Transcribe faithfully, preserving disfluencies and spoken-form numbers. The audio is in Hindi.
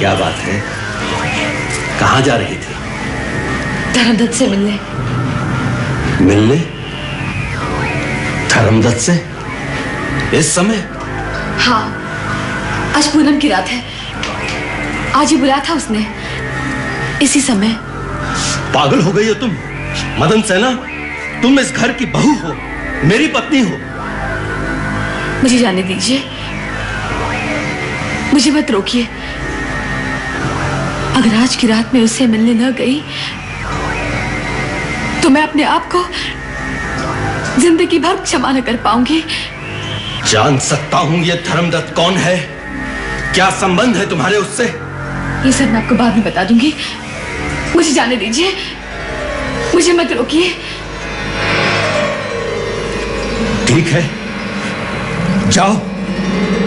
क्या बात है, कहाँ जा रही थी? धर्मदत्त से मिलने। मिलने? धर्मदत्त से? इस समय? हाँ, आज पूनम की रात है। आज ही बुलाया था उसने, इसी समय। पागल हो गई हो तुम मदन सेना? तुम इस घर की बहू हो, मेरी पत्नी हो। मुझे जाने दीजिए, मुझे मत रोकिए। अगर आज की रात में उससे मिलने न गई तो मैं अपने आप को जिंदगी भर क्षमा न कर पाऊंगी। जान सकता हूं ये धर्मदत्त कौन है? क्या संबंध है तुम्हारे उससे? ये सब मैं आपको बाद में बता दूंगी। मुझे जाने दीजिए, मुझे मत रोकिए। ठीक है, जाओ।